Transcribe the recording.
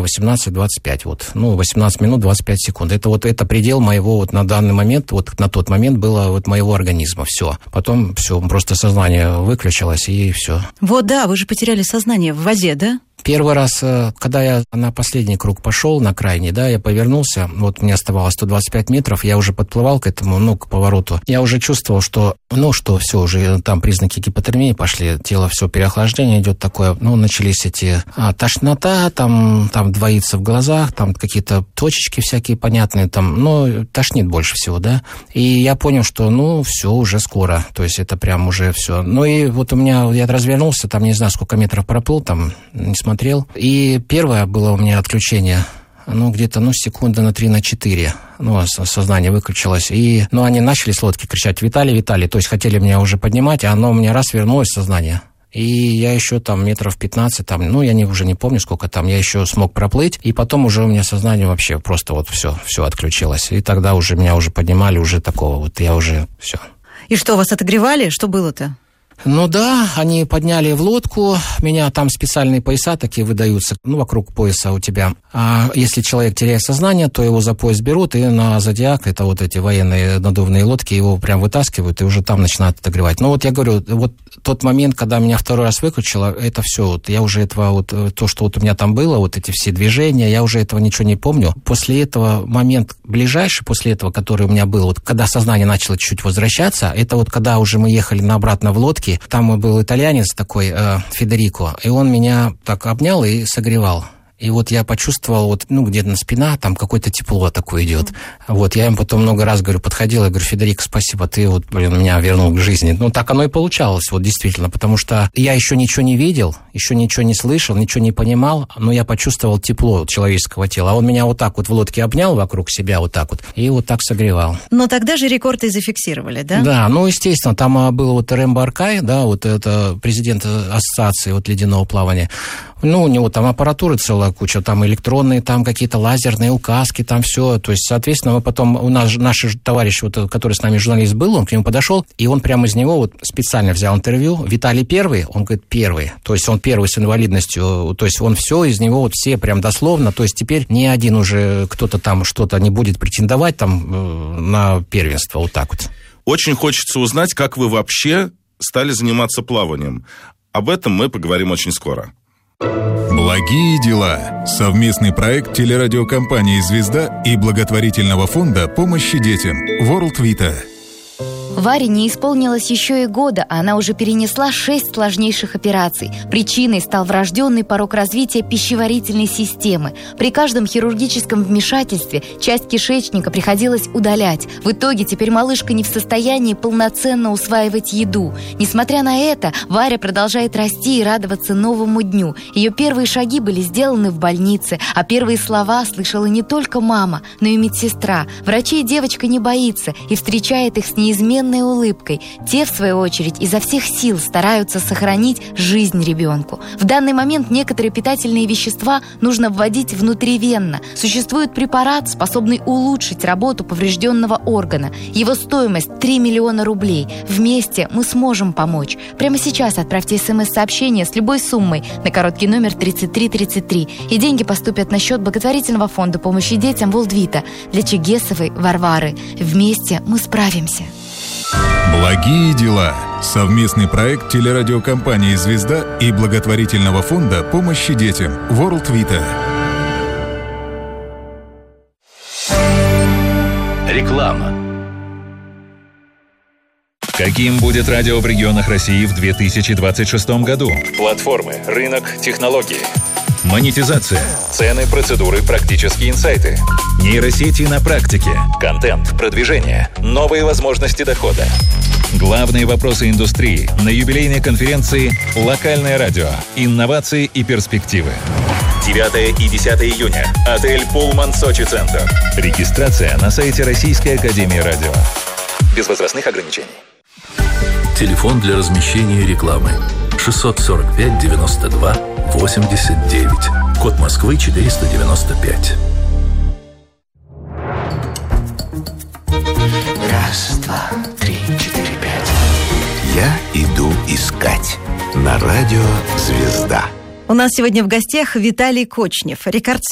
18:25. 18 минут 25 секунд. Это предел моего на данный момент, на тот момент было моего организма. Все. Потом все, просто сознание выключилось, и все. Вы же потеряли сознание в воде, да? Первый раз, когда я на последний круг пошел, на крайний, я повернулся, мне оставалось 125 метров, я уже подплывал к этому, к повороту. Я уже чувствовал, что все, уже там признаки гипотермии пошли, тело все, переохлаждение идет такое, начались эти тошнота, там двоится в глазах, там какие-то точечки всякие понятные, тошнит больше всего, да. И я понял, что, все, уже скоро, то есть это прям уже все. И у меня, я развернулся, там не знаю, сколько метров проплыл, там, не смотрел. И первое было у меня отключение, где-то, секунды на 3-4. Сознание выключилось. И, они начали с лодки кричать: «Виталий, Виталий!» То есть хотели меня уже поднимать, а оно у меня раз вернулось сознание. И я еще там метров 15, я уже не помню, сколько там, я еще смог проплыть. И потом уже у меня сознание вообще просто все отключилось. И тогда уже меня уже поднимали, уже такого, я уже все. И что, вас отогревали? Что было-то? Да, они подняли в лодку, меня там специальные пояса такие выдаются, вокруг пояса у тебя. А если человек теряет сознание, то его за пояс берут, и на Зодиак, это эти военные надувные лодки, его прям вытаскивают, и уже там начинают отогревать. Я говорю, тот момент, когда меня второй раз выключило, это все, я уже этого, то, что у меня там было, эти все движения, я уже этого ничего не помню. После этого момент ближайший, после этого, который у меня был, когда сознание начало чуть-чуть возвращаться, это когда уже мы ехали обратно в лодке. Там был итальянец такой, Федерико, и он меня так обнял и согревал. И я почувствовал, где-то спина, там какое-то тепло такое идет. Я им потом много раз подходил, я говорю: «Федерико, спасибо, ты меня вернул к жизни». Так оно и получалось, действительно, потому что я еще ничего не видел, еще ничего не слышал, ничего не понимал, но я почувствовал тепло человеческого тела. А он меня так в лодке обнял вокруг себя и так согревал. Но тогда же рекорд и зафиксировали, да? Да, естественно, там был Рембо Аркай, это президент ассоциации ледяного плавания. У него там аппаратуры целая куча, там электронные, там какие-то лазерные указки, там все. То есть, соответственно, мы потом, у нас наш товарищ, который с нами журналист был, он к нему подошел, и он прямо из него специально взял интервью. Виталий первый? Он говорит: первый. То есть он первый с инвалидностью, то есть он все, из него все прям дословно. То есть теперь ни один уже кто-то там что-то не будет претендовать там на первенство, Очень хочется узнать, как вы вообще стали заниматься плаванием. Об этом мы поговорим очень скоро. Благие дела. Совместный проект телерадиокомпании «Звезда» и благотворительного фонда помощи детям World Vita. Варе не исполнилось еще и года, а она уже перенесла 6 сложнейших операций. Причиной стал врожденный порок развития пищеварительной системы. При каждом хирургическом вмешательстве часть кишечника приходилось удалять. В итоге теперь малышка не в состоянии полноценно усваивать еду. Несмотря на это, Варя продолжает расти и радоваться новому дню. Ее первые шаги были сделаны в больнице, а первые слова слышала не только мама, но и медсестра. Врачей девочка не боится и встречает их с неизменной улыбкой. Те, в свою очередь, изо всех сил стараются сохранить жизнь ребенку. В данный момент некоторые питательные вещества нужно вводить внутривенно. Существует препарат, способный улучшить работу поврежденного органа. Его стоимость 3 миллиона рублей. Вместе мы сможем помочь. Прямо сейчас отправьте СМС-сообщение с любой суммой на короткий номер 3333, и деньги поступят на счет благотворительного фонда помощи детям World Vita для Чегесовой Варвары. Вместе мы справимся. Благие дела. Совместный проект телерадиокомпании «Звезда» и благотворительного фонда помощи детям World Vita. Реклама. Каким будет радио в регионах России в 2026 году? Платформы, рынок, технологии. Монетизация, цены, процедуры, практические инсайты. Нейросети на практике, контент, продвижение, новые возможности дохода. Главные вопросы индустрии на юбилейной конференции «Локальное радио. Инновации и перспективы». 9 и 10 июня. Отель «Пулман Сочи Центр». Регистрация на сайте Российской академии радио. Без возрастных ограничений. Телефон для размещения рекламы 645 92 89. Код Москвы 495. Раз, два, три, четыре, пять. Я иду искать на радио «Звезда». У нас сегодня в гостях Виталий Кочнев, рекордсмен